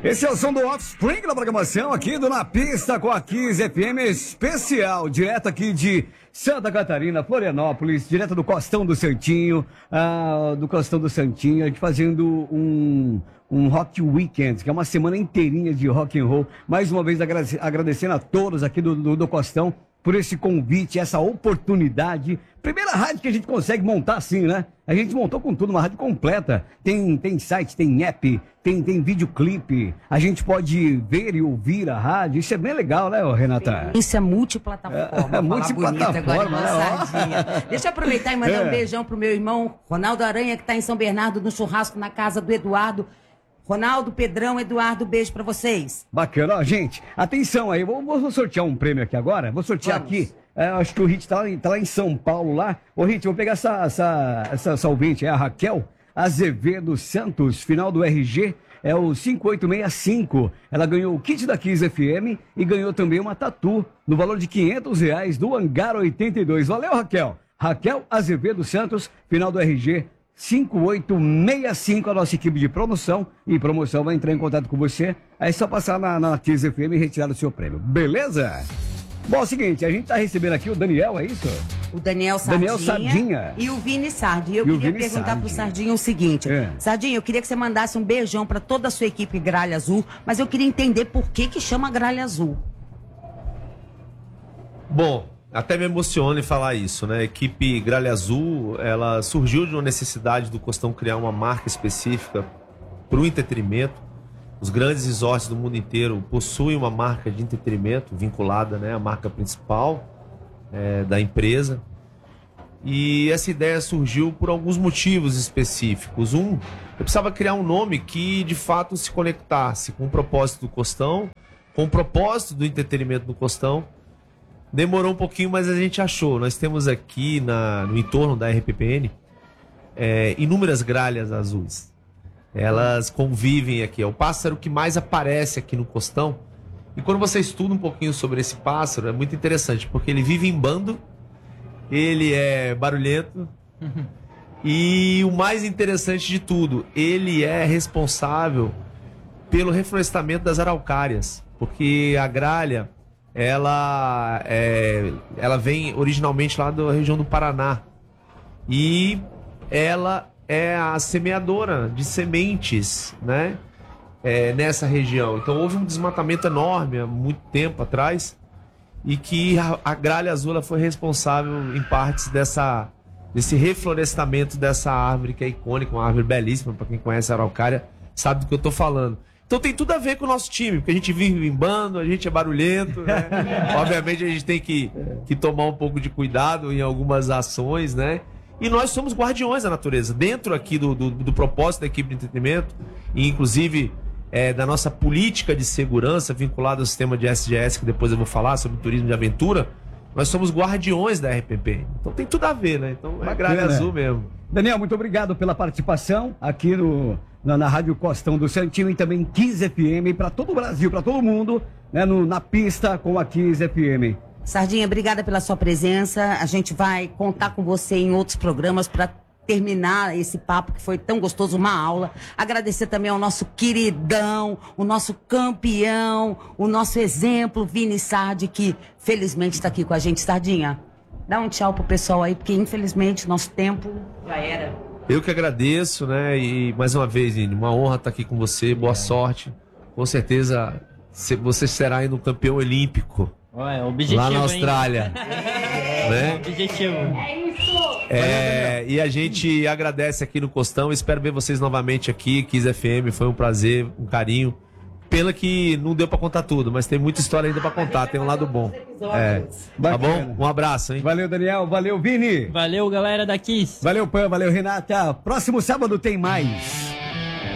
Esse é o som do Offspring na programação aqui do Na Pista com a Kiss FM especial, direto aqui de Santa Catarina, Florianópolis, direto do Costão do Santinho, a gente fazendo um Rock Weekend, que é uma semana inteirinha de rock and roll. Mais uma vez agradecendo a todos aqui do Costão por esse convite, essa oportunidade. Primeira rádio que a gente consegue montar assim, né? A gente montou com tudo, uma rádio completa. Tem site, tem app, tem videoclipe. A gente pode ver e ouvir a rádio. Isso é bem legal, né, Renata? Isso é multiplataforma. Multiplataforma, né? Deixa eu aproveitar e mandar um beijão pro meu irmão Ronaldo Aranha, que tá em São Bernardo, no churrasco na casa do Eduardo. Ronaldo, Pedrão, Eduardo, beijo pra vocês. Bacana, ó, gente, atenção aí, vou sortear um prêmio aqui agora, vou sortear aqui, acho que o Rit tá lá em São Paulo lá. Ô Rit, vou pegar essa ouvinte, a Raquel Azevedo Santos, final do RG, é o 5865, ela ganhou o kit da Kiss FM e ganhou também uma tatu no valor de R$500 do Hangar 82, valeu Raquel? Raquel Azevedo Santos, final do RG 5865, a nossa equipe de promoção vai entrar em contato com você. Aí é só passar na Kiss FM e retirar o seu prêmio, beleza? Bom, é o seguinte, a gente tá recebendo aqui o Daniel, é isso? O Daniel Sardinha e o Vini Sardi. Eu queria perguntar pro Sardinha o seguinte. Sardinha, eu queria que você mandasse um beijão pra toda a sua equipe Gralha Azul, mas eu queria entender por que chama Gralha Azul. Bom, até me emociona em falar isso, né? A equipe Gralha Azul, ela surgiu de uma necessidade do Costão criar uma marca específica para o entretenimento. Os grandes resorts do mundo inteiro possuem uma marca de entretenimento vinculada, né, à marca principal da empresa. E essa ideia surgiu por alguns motivos específicos. Eu precisava criar um nome que, de fato, se conectasse com o propósito do Costão, com o propósito do entretenimento do Costão. Demorou um pouquinho, mas a gente achou. Nós temos aqui no entorno da RPPN inúmeras gralhas azuis. Elas convivem aqui. É o pássaro que mais aparece aqui no Costão. E quando você estuda um pouquinho sobre esse pássaro, é muito interessante, porque ele vive em bando, ele é barulhento e o mais interessante de tudo, ele é responsável pelo reflorestamento das araucárias, porque a gralha ela vem originalmente lá da região do Paraná e ela é a semeadora de sementes, né, nessa região. Então houve um desmatamento enorme há muito tempo atrás e que a gralha azul ela foi responsável em partes desse reflorestamento dessa árvore que é icônica, uma árvore belíssima, para quem conhece a araucária sabe do que eu estou falando. Então tem tudo a ver com o nosso time, porque a gente vive em bando, a gente é barulhento, né? Obviamente a gente tem que tomar um pouco de cuidado em algumas ações, né? E nós somos guardiões da natureza, dentro aqui do propósito da equipe de entretenimento, e inclusive da nossa política de segurança vinculada ao sistema de SGS, que depois eu vou falar sobre turismo de aventura. Nós somos guardiões da RPP. Então tem tudo a ver, né? Então é gralha azul mesmo. Daniel, muito obrigado pela participação aqui na Rádio Costão do Santinho e também Kiss FM para todo o Brasil, para todo mundo, né, na pista com a Kiss FM. Sardinha, obrigada pela sua presença. A gente vai contar com você em outros programas para terminar esse papo que foi tão gostoso, uma aula. Agradecer também ao nosso queridão, o nosso campeão, o nosso exemplo, Vini Sardi, que felizmente está aqui com a gente. Sardinha, dá um tchau pro pessoal aí, porque infelizmente nosso tempo já era. Eu que agradeço, né? E mais uma vez, Vini, uma honra estar aqui com você. Boa sorte. Com certeza você será ainda um campeão olímpico. Objetivo, lá na Austrália. Né? Objetivo. E a gente agradece aqui no Costão. Espero ver vocês novamente aqui. Kiss FM, foi um prazer, um carinho. Pena que não deu pra contar tudo, mas tem muita história ainda pra contar, tem um lado bom. Tá bom? Um abraço, hein? Valeu, Daniel. Valeu, Vini. Valeu, galera da Kiss. Valeu, Pan. Valeu, Renata. Próximo sábado tem mais.